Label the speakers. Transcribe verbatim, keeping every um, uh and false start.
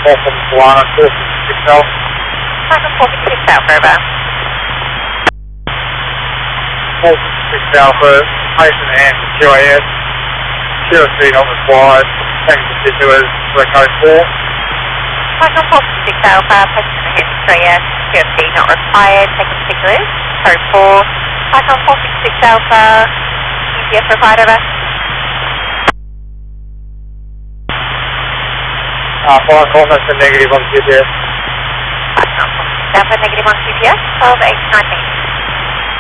Speaker 1: four from Solana, four six Alpha.
Speaker 2: Python four six Alpha, over.
Speaker 1: four six Alpha, patient and Q A S. Q S C not required. Taking particulars, for code four.
Speaker 2: Python four six Alpha, patient and Q A S. Q S C not required. Taking particulars, code four. Python four six Alpha, U P S required, over.
Speaker 1: Uh, flying confirmation negative on G P S.
Speaker 2: Python four six Alpha, negative on G P S, twelve eight nineteen.